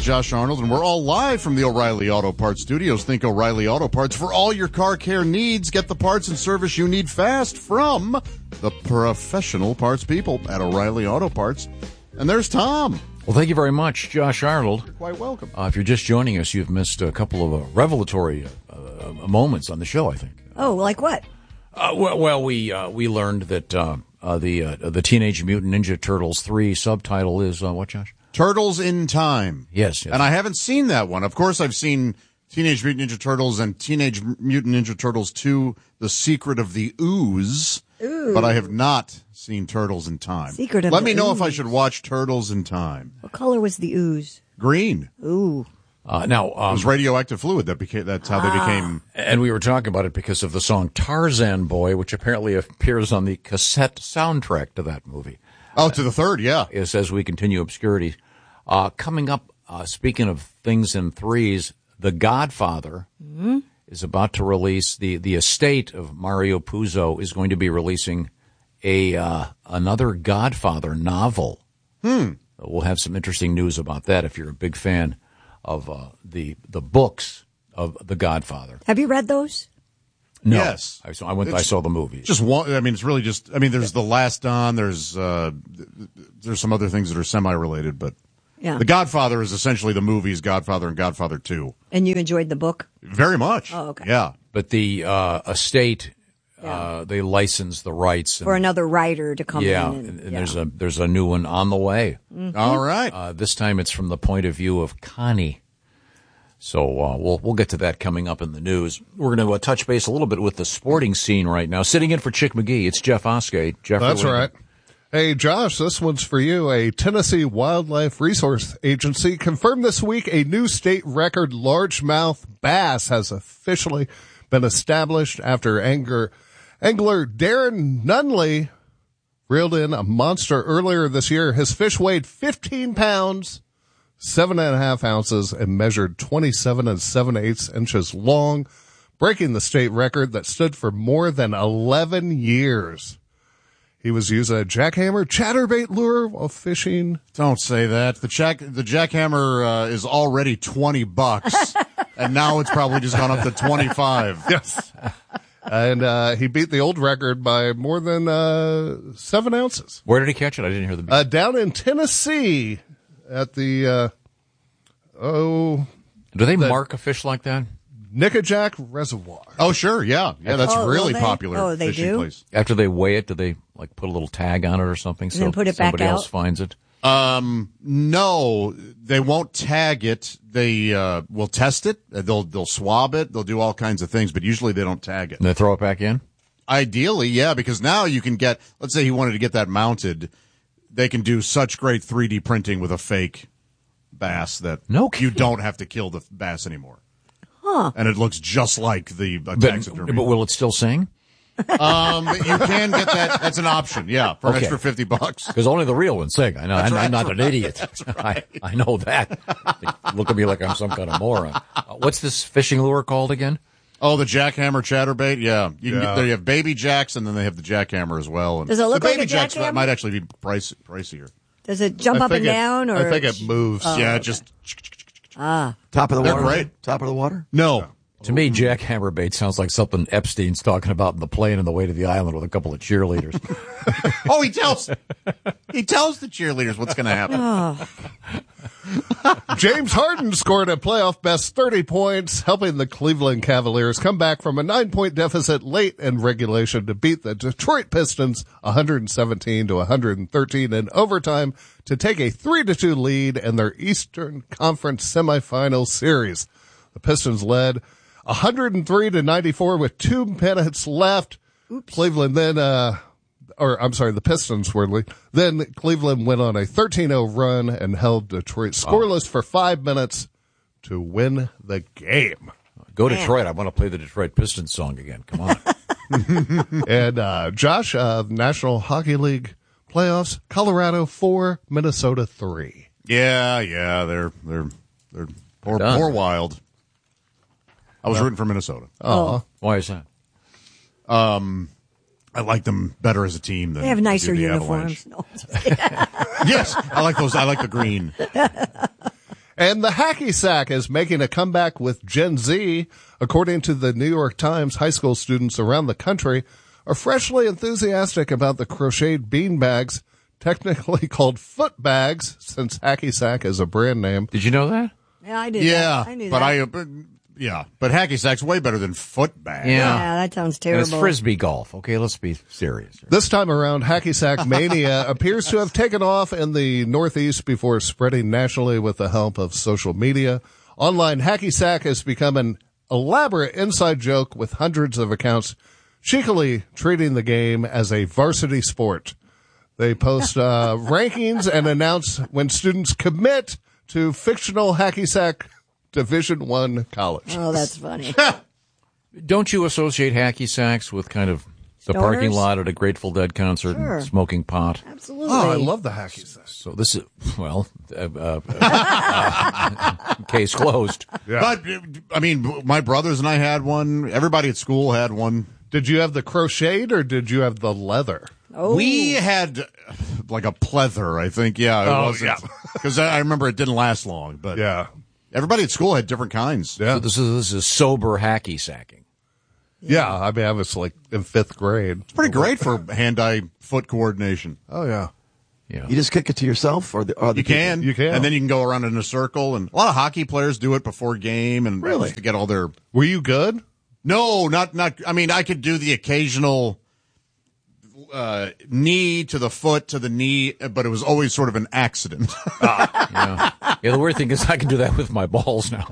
Josh Arnold, and we're all live from the O'Reilly Auto Parts Studios. Think O'Reilly Auto Parts for all your car care needs. Get the parts and service you need fast from the professional parts people at O'Reilly Auto Parts. And there's Tom. Well, thank you very much, Josh Arnold. You're quite welcome. If you're just joining us, you've missed a couple of revelatory moments on the show, I think. Oh, like what? We learned that the Teenage Mutant Ninja Turtles 3 subtitle is what, Josh? Turtles in Time. Yes. And I haven't seen that one. Of course, I've seen Teenage Mutant Ninja Turtles and Teenage Mutant Ninja Turtles 2, The Secret of the Ooze. Ooh. But I have not seen Turtles in Time. Let me know if I should watch Turtles in Time. What color was the ooze? Green. Ooh. It was radioactive fluid that's how they became. And we were talking about it because of the song Tarzan Boy, which apparently appears on the cassette soundtrack to that movie. Oh, to the third, yeah. As we continue obscurity. Coming up, speaking of things in threes, The Godfather is about to release, the estate of Mario Puzo is going to be releasing another Godfather novel. We'll have some interesting news about that if you're a big fan of the books of The Godfather. Have you read those? No. Yes. I saw the movie. Just one. I mean, it's really just. I mean, there's The Last Don. There's some other things that are semi-related, but yeah. The Godfather is essentially the movies Godfather and Godfather 2. And you enjoyed the book? Very much. Oh, okay. Yeah. But the estate, they license the rights for another writer to come in. And there's a new one on the way. Mm-hmm. All right. This time it's from the point of view of Connie. So we'll get to that coming up in the news. We're going to touch base a little bit with the sporting scene right now. Sitting in for Chick McGee, it's Jeff Oskey. Jeff, that's right. Hey, Josh, this one's for you. A Tennessee Wildlife Resource Agency confirmed this week a new state record largemouth bass has officially been established after angler Darren Nunley reeled in a monster earlier this year. His fish weighed 15 pounds, 7.5 ounces, and measured 27 7/8 inches long, breaking the state record that stood for more than 11 years. He was using a jackhammer chatterbait lure while fishing. Don't say that. The jackhammer is already $20, and now it's probably just gone up to 25. Yes. And he beat the old record by more than 7 ounces. Where did he catch it? I didn't hear the beat. Down in Tennessee at the Do they mark a fish like that? Nickajack Reservoir. Oh, sure, yeah. That's really popular. Oh, they fishing do? place. After they weigh it, do they put a little tag on it or something then put it back somebody else out? finds it? No, they won't tag it. They will test it. They'll swab it. They'll do all kinds of things, but usually they don't tag it. And they throw it back in? Ideally, yeah, because now you can get, let's say he wanted to get that mounted, they can do such great 3D printing with a fake bass that you don't have to kill the bass anymore. Huh. And it looks just like the taxidermy. But will it still sing? You can get that. That's an option, yeah, for an extra $50. Because only the real ones sing. I know. I'm not an idiot. That's right. I know that. Look at me like I'm some kind of moron. What's this fishing lure called again? Oh, the jackhammer chatterbait. Yeah, you have baby jacks, and then they have the jackhammer as well. And does it look the like baby a jacks jackhammer? might actually be pricier. Does it jump up and down? Or I think it moves. Yeah, just top of the they're water. Great. Top of the water. No. To me, jackhammer bait sounds like something Epstein's talking about in the plane on the way to the island with a couple of cheerleaders. Oh, he tells the cheerleaders what's going to happen. James Harden scored a playoff best 30 points, helping the Cleveland Cavaliers come back from a 9-point deficit late in regulation to beat the Detroit Pistons 117-113 in overtime to take a 3-2 lead in their Eastern Conference semifinal series. The Pistons led 103-94 with 2 minutes left. Oops. Cleveland then, the Pistons were lead. Then Cleveland went on a 13-0 run and held Detroit scoreless for 5 minutes to win the game. Go Detroit. I want to play the Detroit Pistons song again. Come on. And, Josh, National Hockey League playoffs, Colorado 4, Minnesota 3. Yeah, they're poor Wild. I was rooting for Minnesota. Oh, why is that? I like them better as a team than they have nicer the uniforms. No. Yes, I like those. I like the green. And the hacky sack is making a comeback with Gen Z. According to the New York Times, high school students around the country are freshly enthusiastic about the crocheted bean bags, technically called foot bags, since hacky sack is a brand name. Did you know that? Yeah, I did. Yeah, I knew but that. but hacky sack's way better than foot bag. Yeah, that sounds And terrible. it's frisbee golf. Okay, let's be serious. This time around, hacky sack mania appears to have taken off in the Northeast before spreading nationally with the help of social media. Online hacky sack has become an elaborate inside joke with hundreds of accounts cheekily treating the game as a varsity sport. They post rankings and announce when students commit to fictional hacky sack Division I college. Oh, that's funny. Don't you associate hacky sacks with kind of the Stoners? parking lot at a Grateful Dead concert Sure. and smoking pot? Absolutely. Oh, I love the hacky sack. So this is, well, case closed. Yeah. But, I mean, my brothers and I had one. Everybody at school had one. Did you have the crocheted or did you have the leather? Oh. We had like a pleather, I think. Yeah, it Oh, wasn't. yeah. Because I remember it didn't last long. But Yeah. everybody at school had different kinds. Yeah. So this is sober hacky sacking. Yeah. I mean, I was like in 5th grade. It's pretty great for hand-eye foot coordination. Oh, yeah. Yeah. You just kick it to yourself, or the You can. You can. And then you can go around in a circle. And a lot of hockey players do it before game and Really? just to get all their... Were you good? No, not. I mean, I could do the occasional knee to the foot to the knee, but it was always sort of an accident. Yeah, the weird thing is I can do that with my balls now.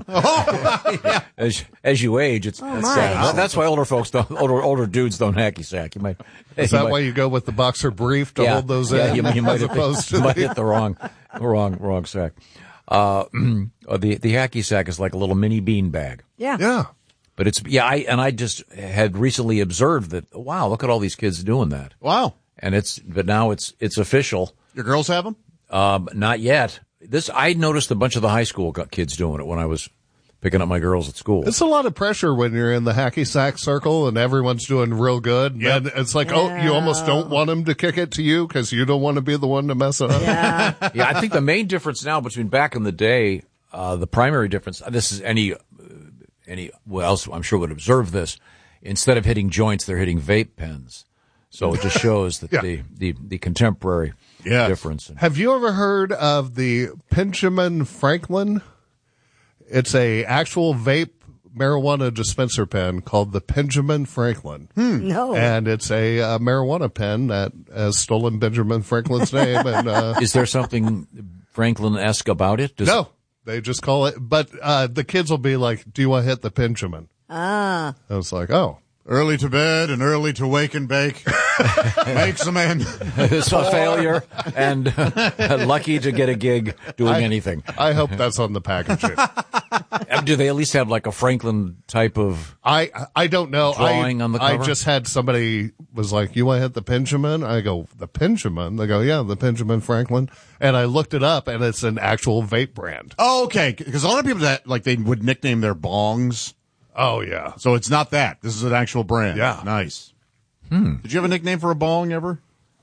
As you age, it's my. that's why older folks don't, older dudes don't hacky sack. You might Is that why you go with the boxer brief to hold those in? You might as hit opposed you to might hit the wrong sack. The hacky sack is like a little mini bean bag. Yeah. Yeah. But I just had recently observed that, wow, look at all these kids doing that. Wow. But now it's official. Your girls have them? Not yet. I noticed a bunch of the high school kids doing it when I was picking up my girls at school. It's a lot of pressure when you're in the hacky sack circle and everyone's doing real good. Yep. And it's like, oh, you almost don't want them to kick it to you because you don't want to be the one to mess it up. Yeah. Yeah, I think the main difference now between back in the day, the primary difference, this is else I'm sure would observe this. Instead of hitting joints, they're hitting vape pens. So it just shows that Yeah. the contemporary difference. Have you ever heard of the Benjamin Franklin? It's a actual vape marijuana dispenser pen called the Benjamin Franklin. No. And it's a marijuana pen that has stolen Benjamin Franklin's name. And Is there something Franklin-esque about it? no, they just call it. But the kids will be like, "Do you want to hit the Benjamin?" I was like, "Oh, Early to bed and early to wake and bake makes a man. It's a failure and lucky to get a gig doing anything. I hope that's on the packaging." Do they at least have like a Franklin type of? I don't know. Drawing on the I cover? just had somebody was like, "You want to hit the Benjamin?" I go, "The Benjamin?" They go, "Yeah, the Benjamin Franklin." And I looked it up, and it's an actual vape brand. Oh, okay. Because a lot of people that like they would nickname their bongs. Oh yeah, So it's not that. This is an actual brand. Yeah. Nice. Did you have a nickname for a bong ever?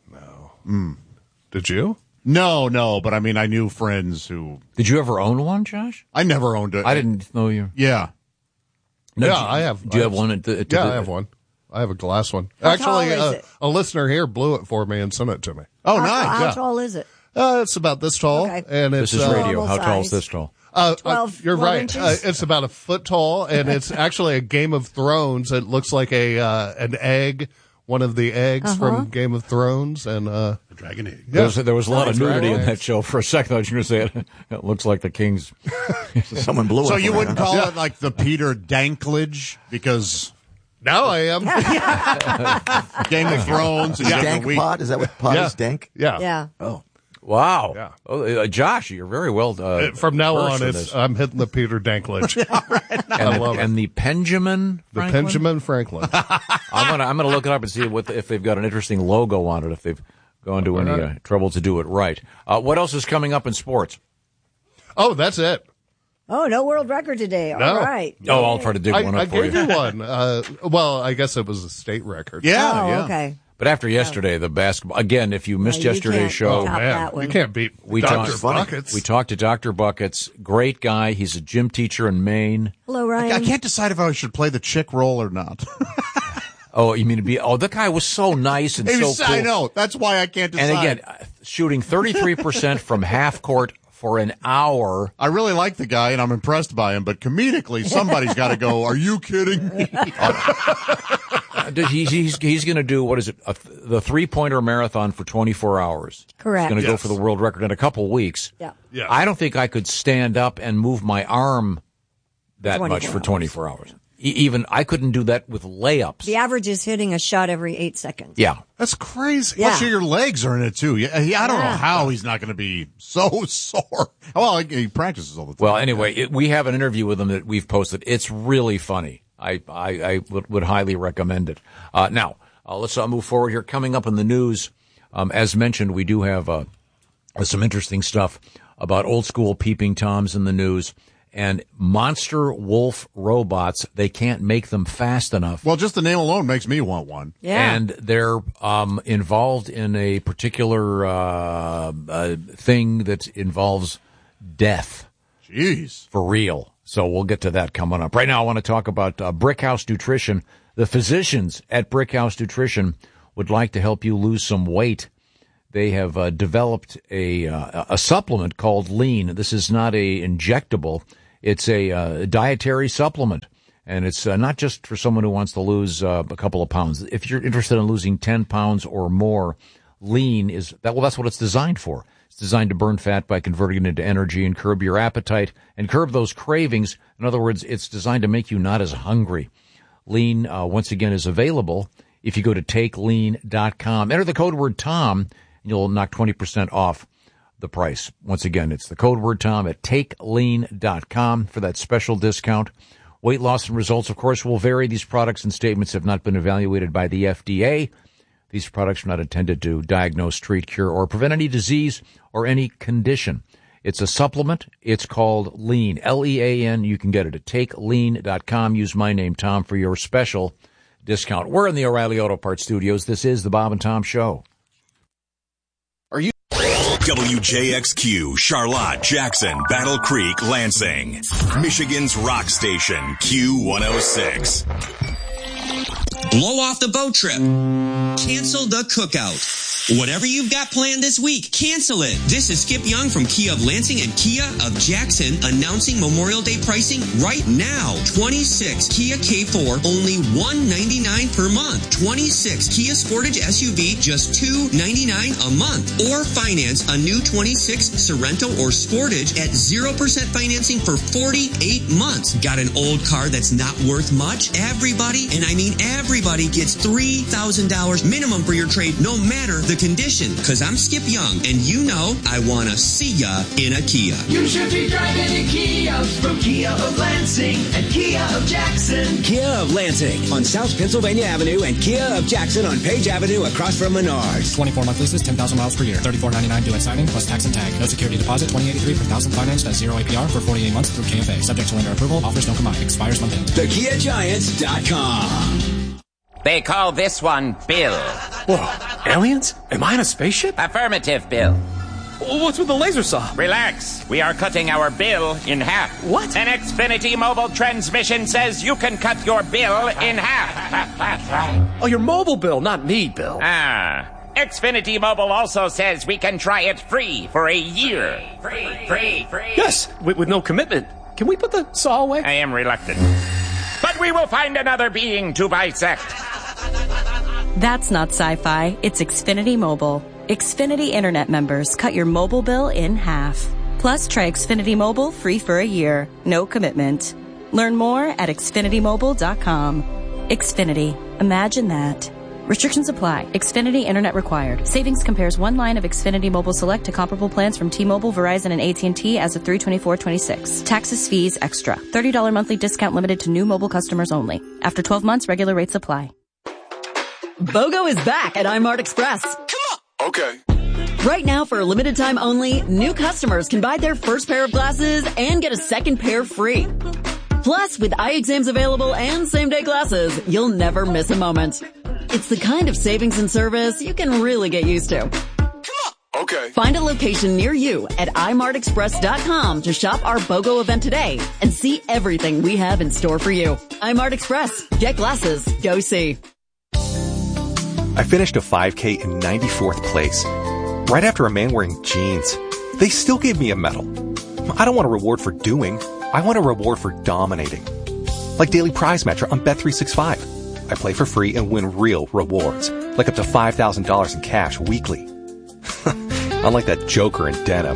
did you? No. But I mean, I knew friends who. Did you ever own one, Josh? I never owned it. I didn't know you. Yeah. No, Yeah, do you- I have. Do you I have one? Yeah, I have one. I have a glass one. How Actually, tall is it? a listener here blew it for me and sent it to me. Oh, How nice. How Yeah. tall is it? It's about this tall, Okay. and it's This is radio. normal How tall is size. this tall? 12 you're right. inches? It's about a foot tall, and it's actually a Game of Thrones. It looks like an egg, one of the eggs from Game of Thrones, and Dragon egg. There was a lot of That's right. nudity in that show. For a second, I was going to say it looks like the King's. Someone blew it. So for you me, wouldn't huh? call it like the Peter Danklage because now I am. Game of Thrones and Dank pod? Is that what pod Yeah. is? Dank? Yeah. Yeah. Oh. Wow. Yeah. Oh, Josh, you're very well. From now versed on, in it's this. I'm hitting the Peter Danklage. and, love it. and the Benjamin. The Franklin? Benjamin Franklin. I'm gonna look it up and see if they've got an interesting logo on it. If they've gone to any trouble to do it right. What else is coming up in sports? Oh, that's it. Oh, no world record today. No. All right. Oh, I'll try to dig one I up for gave you. you one. Well, I guess it was a state record. yeah, Oh, yeah. okay. But after yesterday, the basketball, again, if you missed yesterday's show, you can't beat Dr. Buckets. We talked to Dr. Buckets. Great guy. He's a gym teacher in Maine. Hello, Ryan. I can't decide if I should play the chick role or not. Oh, you mean to be? Oh, the guy was so nice and so cool. I know. That's why I can't decide. And again, shooting 33% from half court for an hour. I really like the guy, and I'm impressed by him. But comedically, somebody's got to go, are you kidding me? He's going to do, what is it, the three-pointer marathon for 24 hours. Correct. He's going to go for the world record in a couple weeks. Yeah. I don't think I could stand up and move my arm that much for 24 hours. Even I couldn't do that with layups. The average is hitting a shot every 8 seconds. Yeah. That's crazy. Yeah. Plus, your legs are in it, too. I don't know how he's not going to be so sore. Well, he practices all the time. Well, anyway, we have an interview with him that we've posted. It's really funny. I would highly recommend it. Now, let's move forward here. Coming up in the news, as mentioned, we do have some interesting stuff about old school peeping Toms in the news. And monster wolf robots, they can't make them fast enough. Well, just the name alone makes me want one. Yeah. And they're involved in a particular thing that involves death. Jeez. For real. So we'll get to that coming up. Right now I want to talk about Brickhouse Nutrition. The physicians at Brickhouse Nutrition would like to help you lose some weight. They have developed a supplement called Lean. This is not a injectable. It's a dietary supplement, and it's not just for someone who wants to lose a couple of pounds. If you're interested in losing 10 pounds or more, Lean is that. Well, that's what it's designed for. It's designed to burn fat by converting it into energy and curb your appetite and curb those cravings. In other words, it's designed to make you not as hungry. Lean, once again, is available if you go to TakeLean.com. Enter the code word Tom, and you'll knock 20% off the price. Once again, it's the code word Tom at TakeLean.com for that special discount. Weight loss and results, of course, will vary. These products and statements have not been evaluated by the FDA. These products are not intended to diagnose, treat, cure, or prevent any disease or any condition. It's a supplement. It's called Lean, L-E-A-N. You can get it at TakeLean.com. Use my name, Tom, for your special discount. We're in the O'Reilly Auto Parts studios. This is the Bob and Tom Show. WJXQ, Charlotte, Jackson, Battle Creek, Lansing. Michigan's rock station, Q106. Blow off the boat trip. Cancel the cookout. Whatever you've got planned this week, cancel it. This is Skip Young from Kia of Lansing and Kia of Jackson announcing Memorial Day pricing right now. 26 Kia K4, only $199 per month. 26 Kia Sportage SUV, just $299 a month. Or finance a new 26 Sorento or Sportage at 0% financing for 48 months. Got an old car that's not worth much? Everybody, and I mean everybody, gets $3,000 minimum for your trade, no matter the condition. Cause I'm Skip Young, and you know I want to see ya in a Kia. You should be driving a Kia from Kia of Lansing and Kia of Jackson. Kia of Lansing on South Pennsylvania Avenue and Kia of Jackson on Page Avenue across from Menards. 24-month leases, 10,000 miles per year. $34.99 due at signing plus tax and tag. No security deposit. $20.83 per thousand financed at 0 APR for 48 months through KFA. Subject to lender approval. Offers don't combine. Expires month end. TheKiaGiants.com. They call this one Bill. Whoa, aliens? Am I in a spaceship? Affirmative, Bill. What's with the laser saw? Relax. We are cutting our bill in half. What? An Xfinity mobile transmission says you can cut your bill in half. Oh, your mobile bill, not me, Bill. Xfinity Mobile also says we can try it free for a year. Free. Yes, with no commitment. Can we put the saw away? I am reluctant. But we will find another being to bisect. That's not sci-fi. It's Xfinity Mobile. Xfinity Internet members cut your mobile bill in half. Plus, try Xfinity Mobile free for a year. No commitment. Learn more at XfinityMobile.com. Xfinity. Imagine that. Restrictions apply. Xfinity Internet required. Savings compares one line of Xfinity Mobile Select to comparable plans from T-Mobile, Verizon, and AT&T as of 3/24/26. Taxes, fees, extra. $30 monthly discount limited to new mobile customers only. After 12 months, regular rates apply. BOGO is back at iMart Express. Come on. Okay. Right now, for a limited time only, new customers can buy their first pair of glasses and get a second pair free. Plus, with eye exams available and same-day glasses, you'll never miss a moment. It's the kind of savings and service you can really get used to. Okay. Find a location near you at imartexpress.com to shop our BOGO event today and see everything we have in store for you. iMart Express. Get glasses. Go see. I finished a 5K in 94th place, right after a man wearing jeans. They still gave me a medal. I don't want a reward for doing. I want a reward for dominating. Like Daily Prize Match on Bet365. I play for free and win real rewards, like up to $5,000 in cash weekly. Unlike that joker in denim.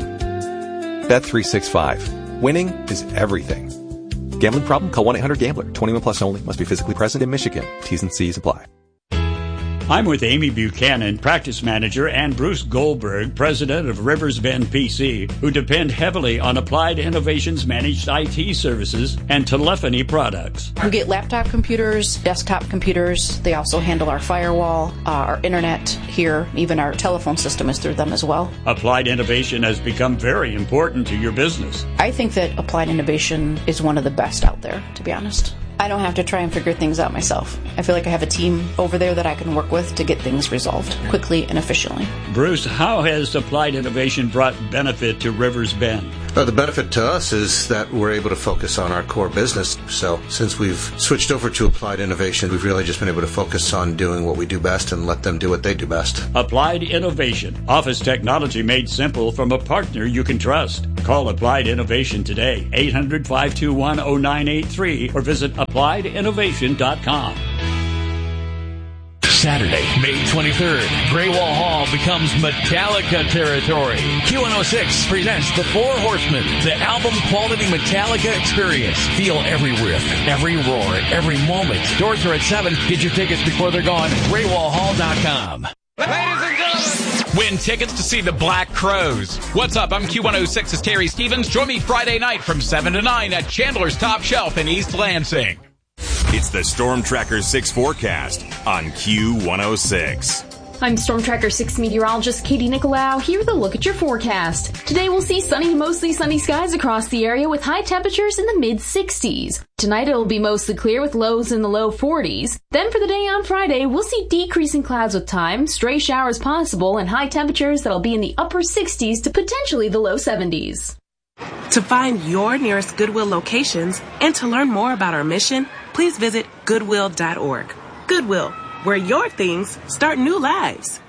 Bet365. Winning is everything. Gambling problem? Call 1-800-GAMBLER. 21 plus only. Must be physically present in Michigan. T's and C's apply. I'm with Amy Buchanan, practice manager, and Bruce Goldberg, president of Rivers Bend PC, who depend heavily on Applied Innovations managed IT services and telephony products. We get laptop computers, desktop computers. They also handle our firewall, our internet here, even our telephone system is through them as well. Applied Innovation has become very important to your business. I think that Applied Innovation is one of the best out there, to be honest. I don't have to try and figure things out myself. I feel like I have a team over there that I can work with to get things resolved quickly and efficiently. Bruce, how has Applied Innovation brought benefit to Rivers Bend? The benefit to us is that we're able to focus on our core business. So since we've switched over to Applied Innovation, we've really just been able to focus on doing what we do best and let them do what they do best. Applied Innovation. Office technology made simple from a partner you can trust. Call Applied Innovation today, 800-521-0983, or visit appliedinnovation.com. Saturday, May 23rd, Graywall Hall becomes Metallica territory. Q106 presents The Four Horsemen, the album-quality Metallica experience. Feel every riff, every roar, every moment. Doors are at 7. Get your tickets before they're gone. GraywallHall.com. Ladies and gentlemen, win tickets to see the Black Crowes. What's up? I'm Q106's Terry Stevens. Join me Friday night from 7 to 9 at Chandler's Top Shelf in East Lansing. It's the Storm Tracker 6 forecast on Q106. I'm Storm Tracker 6 meteorologist Katie Nicolau. Here with a look at your forecast. Today we'll see sunny to mostly sunny skies across the area with high temperatures in the mid-60s. Tonight it'll be mostly clear with lows in the low 40s. Then for the day on Friday, we'll see decreasing clouds with time, stray showers possible, and high temperatures that'll be in the upper 60s to potentially the low 70s. To find your nearest Goodwill locations and to learn more about our mission, please visit Goodwill.org. Goodwill, where your things start new lives.